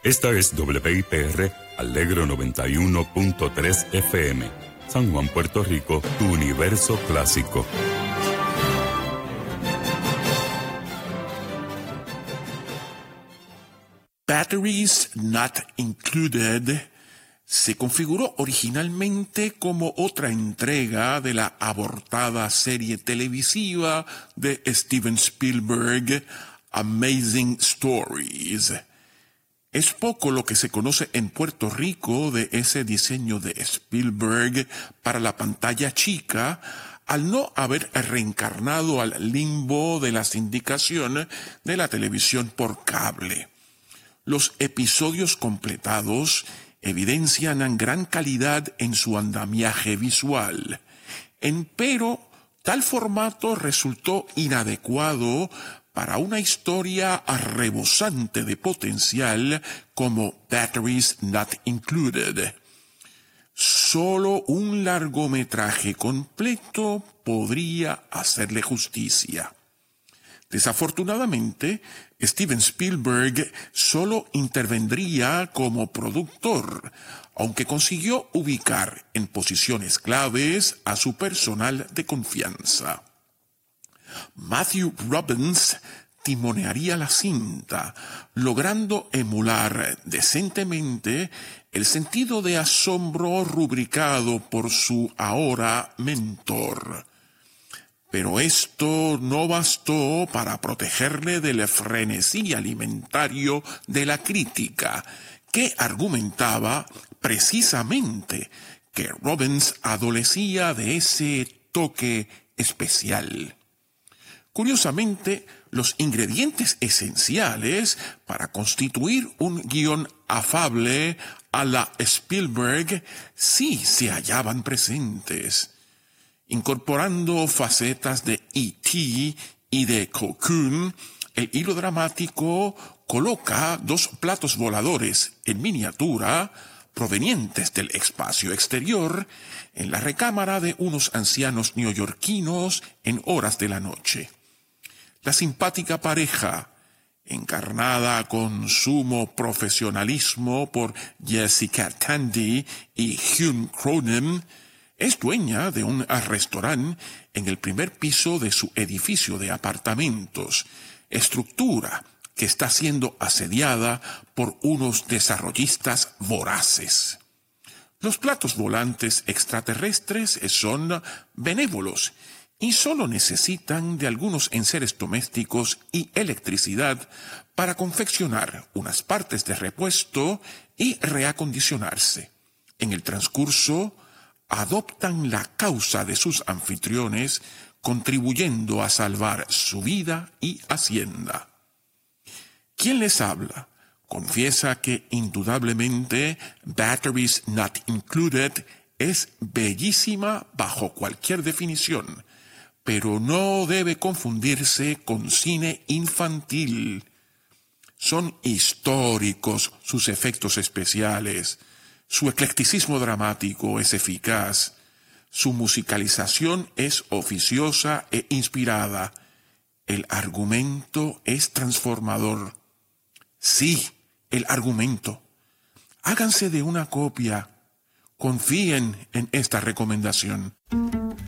Esta es WIPR Alegro 91.3 FM. San Juan, Puerto Rico, tu universo clásico. Batteries Not Included se configuró originalmente como otra entrega de la abortada serie televisiva de Steven Spielberg, Amazing Stories. Es poco lo que se conoce en Puerto Rico de ese diseño de Spielberg para la pantalla chica, al no haber reencarnado al limbo de la sindicación de la televisión por cable. Los episodios completados evidencian gran calidad en su andamiaje visual. Empero, tal formato resultó inadecuado para una historia rebosante de potencial como Batteries Not Included. Solo un largometraje completo podría hacerle justicia. Desafortunadamente, Steven Spielberg solo intervendría como productor, aunque consiguió ubicar en posiciones claves a su personal de confianza. Matthew Robbins timonearía la cinta, logrando emular decentemente el sentido de asombro rubricado por su ahora mentor. Pero esto no bastó para protegerle del frenesí alimentario de la crítica, que argumentaba precisamente que Robbins adolecía de ese toque especial. Curiosamente, los ingredientes esenciales para constituir un guión afable a la Spielberg sí se hallaban presentes. Incorporando facetas de E.T. y de Cocoon, el hilo dramático coloca dos platos voladores en miniatura provenientes del espacio exterior en la recámara de unos ancianos neoyorquinos en horas de la noche. La simpática pareja, encarnada con sumo profesionalismo por Jessica Tandy y Hugh Cronin, es dueña de un restaurante en el primer piso de su edificio de apartamentos, estructura que está siendo asediada por unos desarrollistas voraces. Los platos volantes extraterrestres son benévolos y solo necesitan de algunos enseres domésticos y electricidad para confeccionar unas partes de repuesto y reacondicionarse. En el transcurso, adoptan la causa de sus anfitriones, contribuyendo a salvar su vida y hacienda. Quien les habla confiesa que indudablemente Batteries Not Included es bellísima bajo cualquier definición, pero no debe confundirse con cine infantil. Son históricos sus efectos especiales. Su eclecticismo dramático es eficaz, su musicalización es oficiosa e inspirada, el argumento es transformador. Sí, el argumento. Háganse de una copia, confíen en esta recomendación.